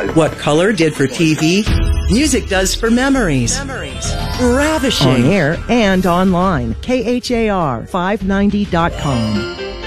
What color did for TV, music does for memories. Ravishing. On air and online. KHAR590.com.